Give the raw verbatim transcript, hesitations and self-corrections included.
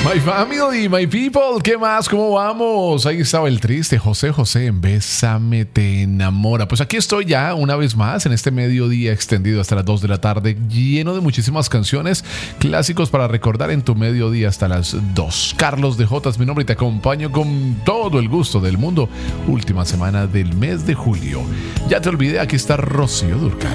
My family, my people, ¿qué más? ¿Cómo vamos? Ahí estaba el triste José José en Bésame te enamora. Pues aquí estoy ya una vez más en este mediodía extendido hasta las dos de la tarde, lleno de muchísimas canciones, clásicos para recordar en tu mediodía hasta las dos. Carlos de J es mi nombre y te acompaño con todo el gusto del mundo. Última semana del mes de julio. Ya te olvidé, aquí está Rocío Dúrcal.